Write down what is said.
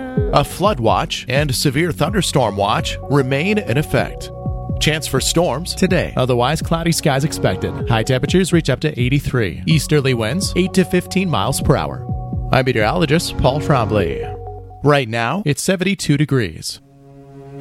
A flood watch and severe thunderstorm watch remain in effect. Chance for storms today. Otherwise, cloudy skies expected. High temperatures reach up to 83. Easterly winds 8 to 15 miles per hour. I'm meteorologist Paul Trombley. Right now, it's 72 degrees.